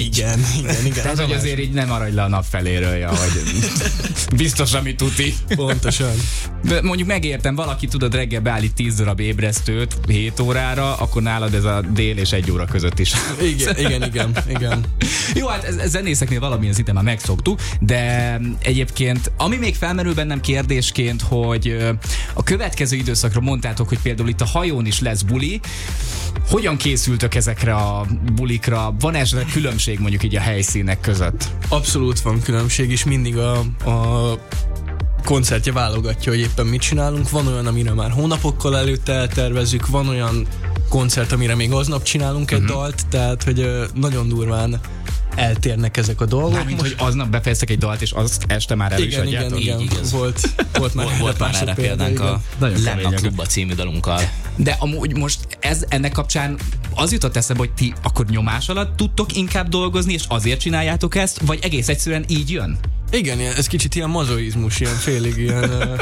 Igen. Tehát, hogy azért így nem maradj le a nap feléről, ja, hogy biztos, ami tuti. Pontosan. De mondjuk megértem, valaki tudod reggel beállít 10 darab ébresztőt 7 órára, akkor nálad ez a dél és 1 óra között is. Igen. Jó, hát zenészeknél valamilyen szinten már megszoktuk, de egyébként, ami még felmerül bennem kérdésként, hogy a következő időszakra mondtátok, hogy például itt a hajón is lesz buli. Hogyan készültök ezekre a bulikra? Van esetleg különbség mondjuk így a helyszínek között? Abszolút van különbség, és mindig a koncertje válogatja, hogy éppen mit csinálunk. Van olyan, amire már hónapokkal előtte eltervezzük, van olyan koncert, amire még aznap csinálunk egy dalt, tehát hogy nagyon durván eltérnek ezek a dolgok. Mármint, hogy aznap befejeztek egy dalt, és azt este már el is adjátok? Igen. Volt már erre példánk a Lenn a klubba című dalunkkal. De amúgy most ennek kapcsán az jutott eszembe, hogy ti akkor nyomás alatt tudtok inkább dolgozni, és azért csináljátok ezt, vagy egész egyszerűen így jön? Igen, ez kicsit ilyen mazoizmus, ilyen félig ilyen...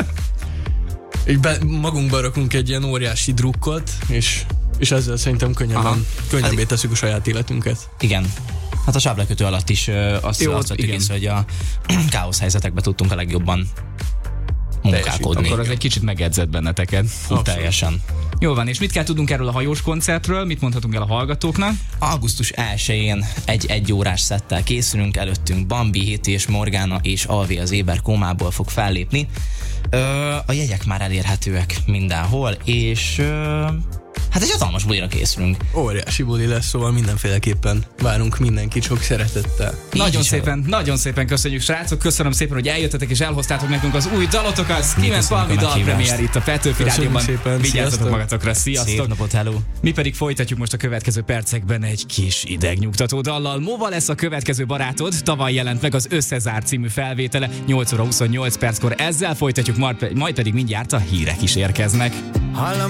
magunkba rakunk egy ilyen óriási drukkot, és ezzel szerintem könnyebbé tesszük a saját életünket. Igen. Hát a sáblekötő alatt is azt vettük észre, hogy a káosz helyzetekben tudtunk a legjobban munkálkodni. Akkor az egy kicsit megedzett benneteket. Teljesen. Jó van, és mit kell tudnunk erről a hajós koncertről? Mit mondhatunk el a hallgatóknak? Augusztus 1-én egy órás szettel készülünk, előttünk Bambi, Héti és Morgana és Alvi az Éber kómából fog fellépni. A jegyek már elérhetőek mindenhol, és hát egy hatalmas bulira készülünk. Óriási buli lesz, szóval mindenféleképpen várunk mindenkit sok szeretettel. Nagyon szépen köszönjük, srácok, köszönöm szépen, hogy eljöttetek és elhoztátok nekünk az új dalotokat. Skimens Palmi dalpremiér itt a Petőfi Rádióban. Vigyázzatok magatokra, sziasztok! Szép napot, hello! Mi pedig folytatjuk most a következő percekben egy kis idegnyugtató dallal. Mova lesz a következő barátod, tavaly jelent meg az Összezár című felvétele, 8 óra 28 perckor. Ezzel folytatjuk, majd pedig mindjárt a hírek is érkeznek.